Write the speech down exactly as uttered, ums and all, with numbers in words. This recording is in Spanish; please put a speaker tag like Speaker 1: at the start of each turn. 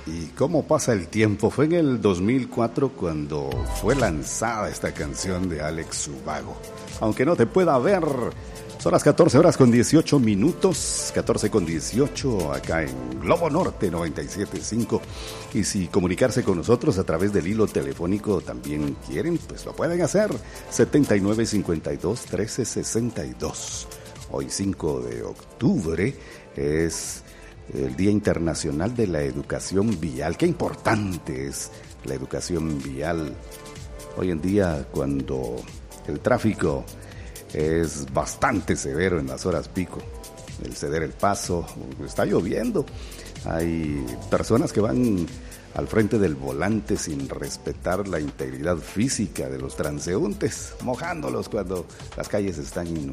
Speaker 1: Y cómo pasa el tiempo. Fue en el dos mil cuatro cuando fue lanzada esta canción de Alex Ubago. Aunque no te pueda ver. Son las catorce horas con dieciocho minutos, catorce con dieciocho acá en Globo Norte noventa y siete punto cinco. Y si comunicarse con nosotros a través del hilo telefónico también quieren, pues lo pueden hacer. setenta y nueve cincuenta y dos trece sesenta y dos. Hoy cinco de octubre es el Día Internacional de la Educación Vial. Qué importante es la educación vial. Hoy en día, cuando el tráfico es bastante severo en las horas pico, el ceder el paso, está lloviendo, hay personas que van al frente del volante sin respetar la integridad física de los transeúntes, mojándolos cuando las calles están